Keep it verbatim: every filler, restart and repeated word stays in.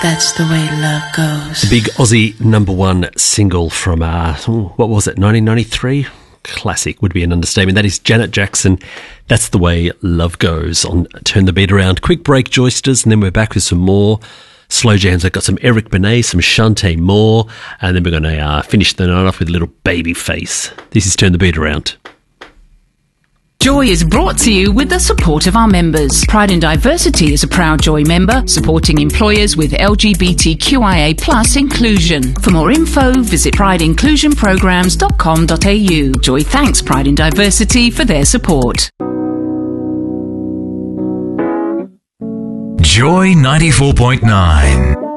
That's the way love goes. The big Aussie number one single from, uh, what was it, nineteen ninety-three? Classic would be an understatement. That is Janet Jackson. That's the way love goes on Turn the Beat Around. Quick break, Joysters, and then we're back with some more slow jams. I've got some Eric Benet, some Shantae Moore, and then we're going to uh, finish the night off with a little Babyface. This is Turn the Beat Around. Joy is brought to you with the support of our members. Pride in Diversity is a proud Joy member, supporting employers with L G B T Q I A plus inclusion. For more info, visit pride inclusion programs dot com dot a u. Joy thanks Pride in Diversity for their support. Joy ninety-four point nine.